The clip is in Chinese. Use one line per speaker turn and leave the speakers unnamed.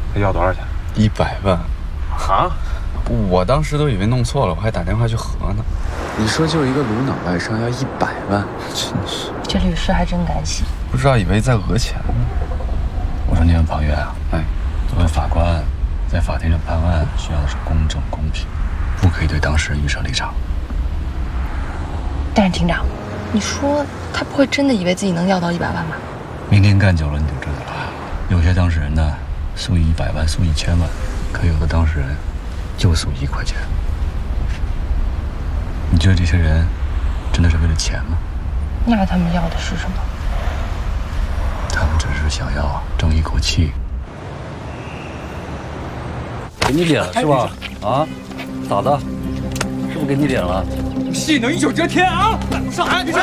他要多少钱
？100万。
啊？
我当时都以为弄错了，我还打电话去核呢。你说就一个颅脑外伤要100万，真是。
这律师还真敢写，
不知道以为在讹钱呢。
我说你们庞越啊，
哎，
作为法官，在法庭上判案需要的是公正公平，不可以对当事人预设立场。
但是庭长，你说他不会真的以为自己能要到100万吧？
明天干久了你就知道了。有些当事人呢，诉100万、诉1000万，可有的当事人就诉1块钱。你觉得这些人真的是为了钱吗？
那他们要的是什么？
他们只是想要争一口气。给你脸了是吧？啊？咋的？是不是给你脸了？
戏能一手遮天啊！上海，你